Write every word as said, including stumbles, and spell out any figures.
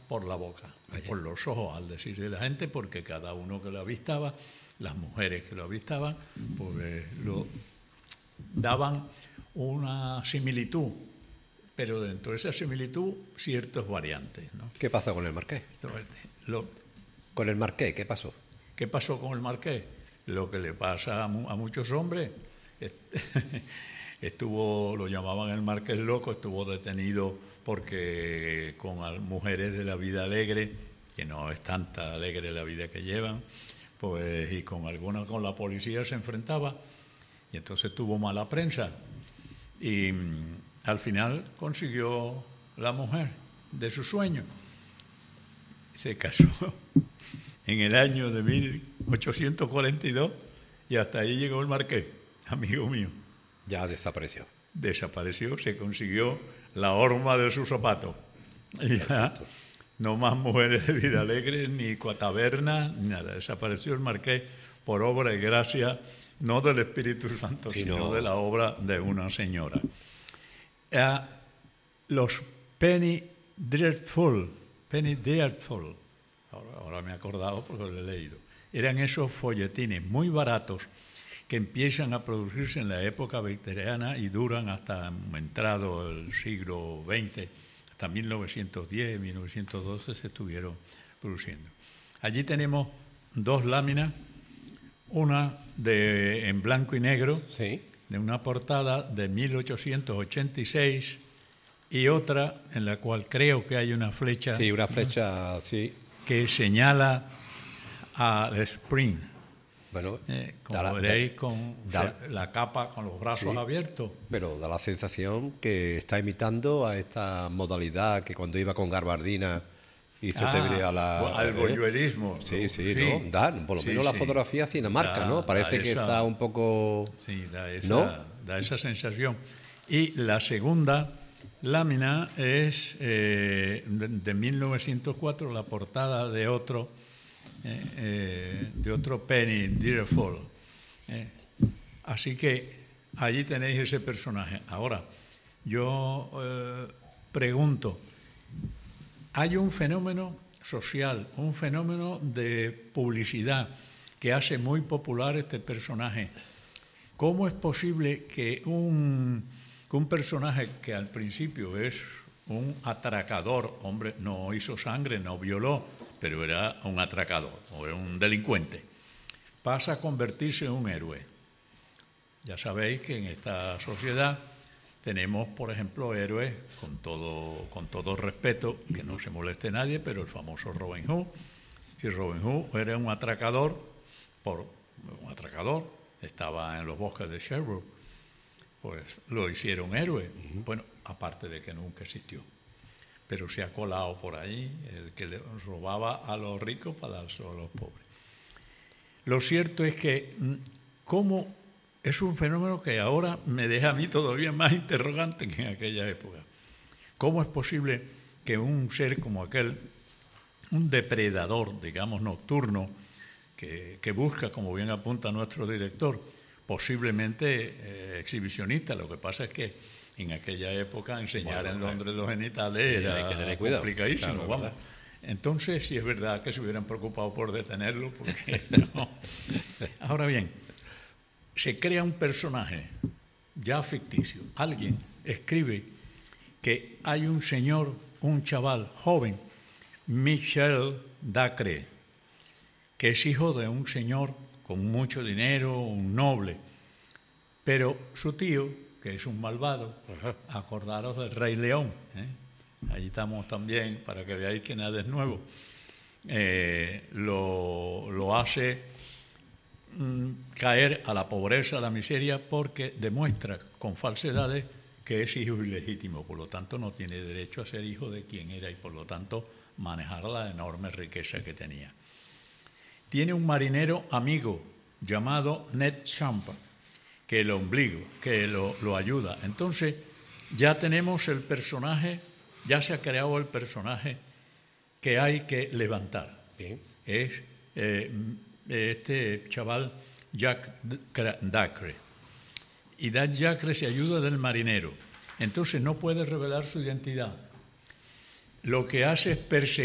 por la boca, Vaya. por los ojos, al decir de la gente, porque cada uno que lo avistaba, las mujeres que lo avistaban, pues lo daban una similitud, pero dentro de esa similitud ciertas variantes, ¿no? ¿Qué pasó con el marqués? Lo, ¿Con el marqués qué pasó? ¿Qué pasó con el marqués? Lo que le pasa a, mu- a muchos hombres. Estuvo, lo llamaban el marqués loco, estuvo detenido porque con al- mujeres de la vida alegre, que no es tanta alegre la vida que llevan, pues y con algunas con la policía se enfrentaba y entonces tuvo mala prensa y mm, al final consiguió la mujer de su sueño. Se casó en el año de mil ochocientos cuarenta y dos y hasta ahí llegó el marqués, amigo mío. Ya desapareció. Desapareció, se consiguió la horma de su zapato. Y ya no más mujeres de vida alegre, ni tabernas, ni nada. Desapareció el marqués por obra y gracia, no del Espíritu Santo, Sí, sino no. de la obra de una señora. Eh, los Penny Dreadful, Penny Dreadful, ahora, ahora me he acordado porque lo he leído, eran esos folletines muy baratos que empiezan a producirse en la época victoriana y duran hasta entrado el siglo veinte, hasta mil novecientos diez, mil novecientos doce se estuvieron produciendo. Allí tenemos dos láminas, una de en blanco y negro, Sí. de una portada de mil ochocientos ochenta y seis y otra en la cual creo que hay una flecha, Sí, una flecha, sí. que señala al Spring. Bueno, Eh, como da la- veréis, da- con da- se- la capa con los brazos Sí. abiertos. pero da la sensación que está imitando a esta modalidad que cuando iba con gabardina hizo Ah, te a la... al ¿eh? voyeurismo. Sí, sí, Sí. ¿no? Da, por lo Sí, menos la sí. fotografía cinemarca, Da- ¿no? Parece da que esa- está un poco... Sí, da esa, ¿No? da esa sensación. Y la segunda lámina es eh, de, de mil novecientos cuatro, la portada de otro, eh, eh, de otro Penny Dreadful. Eh. Así que allí tenéis ese personaje. Ahora, yo eh, pregunto, hay un fenómeno social, un fenómeno de publicidad que hace muy popular este personaje. ¿Cómo es posible que un, que un personaje que al principio es un atracador, hombre, no hizo sangre, no violó, pero era un atracador o era un delincuente, pasa a convertirse en un héroe? Ya sabéis que en esta sociedad tenemos, por ejemplo, héroes, con todo, con todo respeto, que no se moleste nadie, pero el famoso Robin Hood. Si Robin Hood era un atracador, por un atracador, estaba en los bosques de Sherwood, pues lo hicieron héroe. Uh-huh. Bueno, aparte de que nunca existió. Pero se ha colado por ahí el que le robaba a los ricos para dárselo a los pobres. Lo cierto es que, ¿cómo? Es un fenómeno que ahora me deja a mí todavía más interrogante que en aquella época. ¿Cómo es posible que un ser como aquel, un depredador, digamos, nocturno, que, que busca, como bien apunta nuestro director, posiblemente eh, exhibicionista? Lo que pasa es que en aquella época enseñar bueno, en Londres los genitales sí, era hay que tener cuidado. complicadísimo. Claro, vamos. Entonces, sí es verdad que se hubieran preocupado por detenerlo, porque no. Ahora bien, se crea un personaje ya ficticio. Alguien escribe que hay un señor, un chaval joven, Michel Dacre, que es hijo de un señor con mucho dinero, un noble, pero su tío, que es un malvado, ajá, acordaros del Rey León, ¿eh? Allí estamos también, para que veáis que nada es nuevo, eh, lo, lo hace caer a la pobreza, a la miseria, porque demuestra con falsedades que es hijo ilegítimo, por lo tanto no tiene derecho a ser hijo de quien era y por lo tanto manejar la enorme riqueza que tenía. Tiene un marinero amigo llamado Ned Champa, que lo obliga, que lo, lo ayuda. Entonces ya tenemos el personaje, ya se ha creado el personaje que hay que levantar. Bien. Es eh, este chaval Jack Dacre. Y Jack Dacre se ayuda del marinero. Entonces no puede revelar su identidad. Lo que hace es perseguir